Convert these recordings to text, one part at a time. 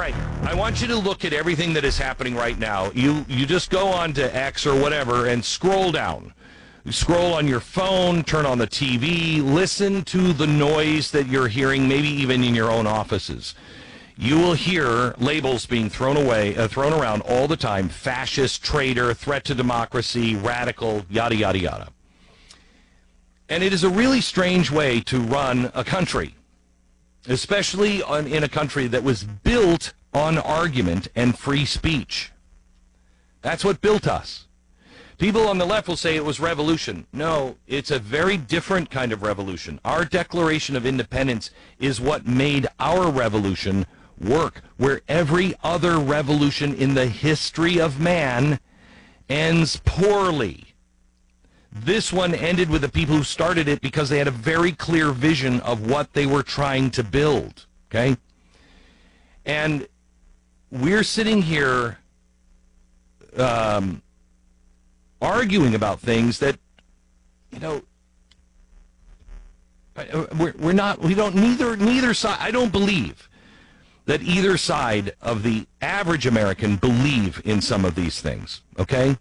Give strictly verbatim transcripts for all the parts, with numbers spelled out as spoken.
right, I want you to look at everything that is happening right now. You you just go on to X or whatever and scroll down. You scroll on your phone, turn on the T V, listen to the noise that you're hearing, maybe even in your own offices. You will hear labels being thrown away, uh, thrown around all the time: fascist, traitor, threat to democracy, radical, yada, yada, yada. And it is a really strange way to run a country, especially on, in a country that was built on argument and free speech. That's what built us. People on the left will say it was revolution. No, it's a very different kind of revolution. Our Declaration of Independence is what made our revolution work, where every other revolution in the history of man ends poorly. This one ended with the people who started it because they had a very clear vision of what they were trying to build, okay? And we're sitting here um, arguing about things that, you know, we're, we're not, we don't, neither, neither side, I don't believe that either side of the average American believe in some of these things, okay?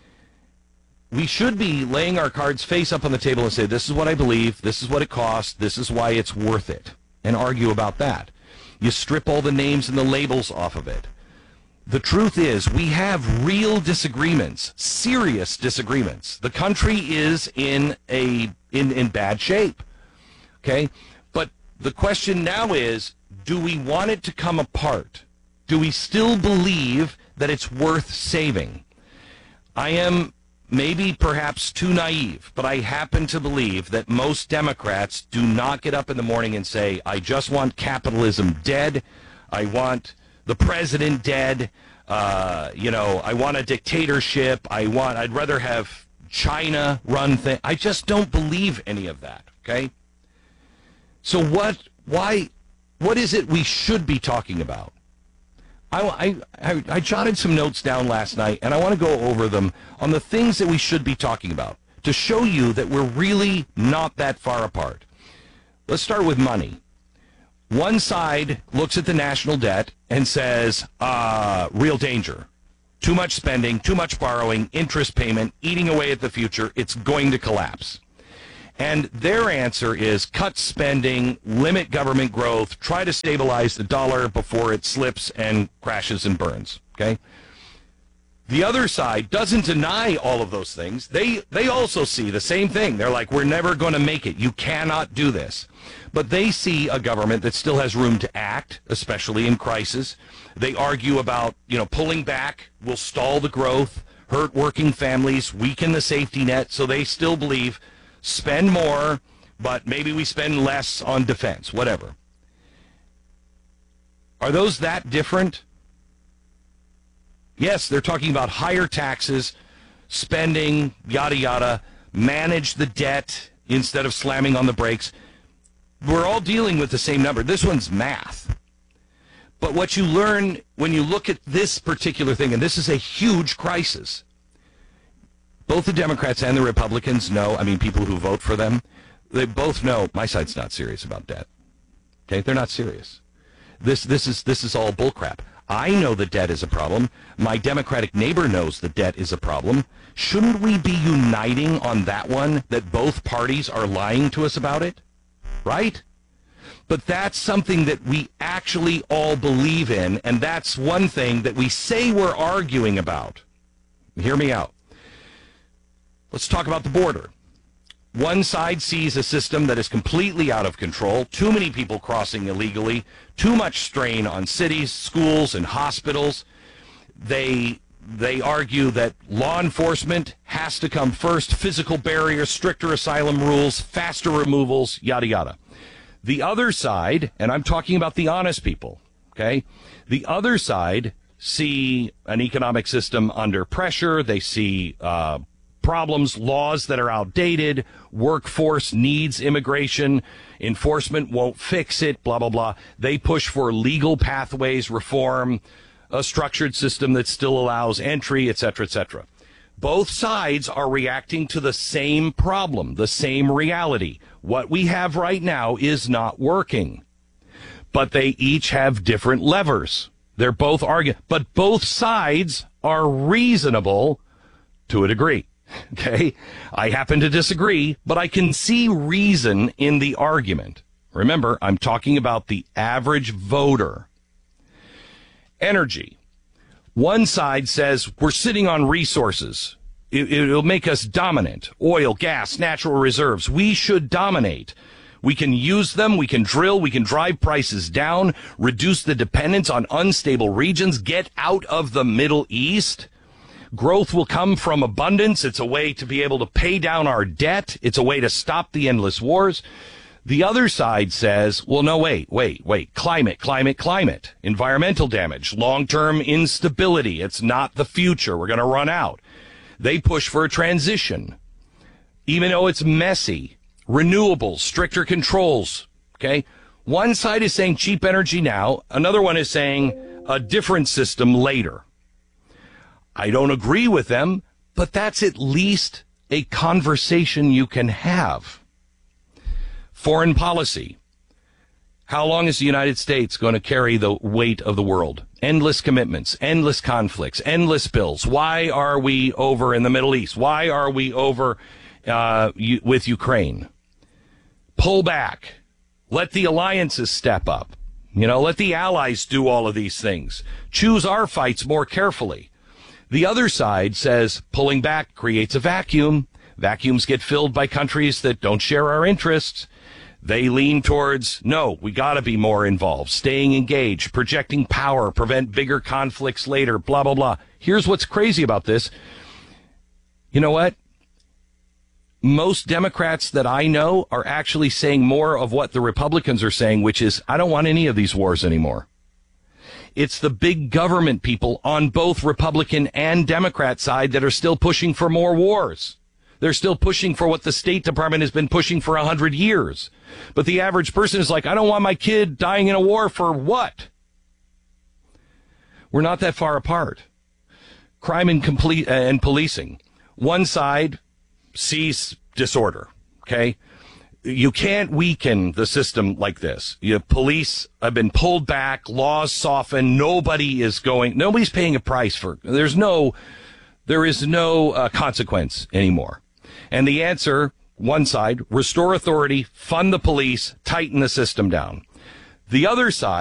We should be laying our cards face up on the table and say, this is what I believe, this is what it costs, this is why it's worth it, and argue about that. You strip all the names and the labels off of it. The truth is, we have real disagreements, serious disagreements. The country is in a in, in bad shape, okay? But the question now is, do we want it to come apart? Do we still believe that it's worth saving? I am maybe perhaps too naive, but I happen to believe that most Democrats do not get up in the morning and say, I just want capitalism dead, I want the president dead, uh, you know, I want a dictatorship, I want, I'd rather have China run things. I just don't believe any of that, okay? So what, why, what is it we should be talking about? I, I, I jotted some notes down last night, and I want to go over them on the things that we should be talking about to show you that we're really not that far apart. Let's start with money. One side looks at the national debt and says, uh, real danger. Too much spending, too much borrowing, interest payment, eating away at the future. It's going to collapse. And their answer is cut spending, limit government growth, try to stabilize the dollar before it slips and crashes and burns, okay? The other side doesn't deny all of those things. They they also see the same thing. They're like, we're never going to make it. You cannot do this. But they see a government that still has room to act, especially in crisis. They argue about, you know, pulling back will stall the growth, hurt working families, weaken the safety net, so they still believe spend more, but maybe we spend less on defense, whatever. Are those that different? Yes, they're talking about higher taxes, spending, yada, yada, manage the debt instead of slamming on the brakes. We're all dealing with the same number. This one's math. But what you learn when you look at this particular thing, and this is a huge crisis, both the Democrats and the Republicans know, I mean, people who vote for them, they both know my side's not serious about debt. Okay, they're not serious. This this is this is all bullcrap. I know the debt is a problem. My Democratic neighbor knows the debt is a problem. Shouldn't we be uniting on that one, that both parties are lying to us about it? Right? But that's something that we actually all believe in, and that's one thing that we say we're arguing about. Hear me out. Let's talk about the border. One side sees a system that is completely out of control, too many people crossing illegally, too much strain on cities, schools, and hospitals. They they argue that law enforcement has to come first, physical barriers, stricter asylum rules, faster removals, yada, yada. The other side, and I'm talking about the honest people, okay? The other side see an economic system under pressure. They see uh, problems, laws that are outdated, workforce needs immigration, enforcement won't fix it, blah, blah, blah. They push for legal pathways, reform, a structured system that still allows entry, et cetera, et cetera. Both sides are reacting to the same problem, the same reality. What we have right now is not working. But they each have different levers. They're both arguing, but both sides are reasonable to a degree. Okay? I happen to disagree, but I can see reason in the argument. Remember, I'm talking about the average voter. Energy. One side says we're sitting on resources. It, it'll make us dominant. Oil, gas, natural reserves. We should dominate. We can use them. We can drill. We can drive prices down, reduce the dependence on unstable regions, get out of the Middle East. Growth will come from abundance. It's a way to be able to pay down our debt. It's a way to stop the endless wars. The other side says, well, no, wait, wait, wait. Climate, climate, climate. Environmental damage, long-term instability. It's not the future. We're going to run out. They push for a transition, even though it's messy. Renewables, stricter controls. Okay. One side is saying cheap energy now. Another one is saying a different system later. I don't agree with them, but that's at least a conversation you can have. Foreign policy. How long is the United States going to carry the weight of the world? Endless commitments, endless conflicts, endless bills. Why are we over in the Middle East? Why are we over uh, with Ukraine? Pull back. Let the alliances step up. You know, let the allies do all of these things. Choose our fights more carefully. The other side says pulling back creates a vacuum. Vacuums get filled by countries that don't share our interests. They lean towards, no, we got to be more involved, staying engaged, projecting power, prevent bigger conflicts later, blah, blah, blah. Here's what's crazy about this. You know what? Most Democrats that I know are actually saying more of what the Republicans are saying, which is, I don't want any of these wars anymore. It's the big government people on both Republican and Democrat side that are still pushing for more wars. They're still pushing for what the State Department has been pushing for a hundred years. But the average person is like, I don't want my kid dying in a war for what? We're not that far apart. Crime and, complete, uh, and policing. One side sees disorder, okay? You can't weaken the system like this. You police have been pulled back, laws soften, nobody is going, nobody's paying a price for, there's no, there is no uh, consequence anymore. And the answer, one side, restore authority, fund the police, tighten the system down. The other side,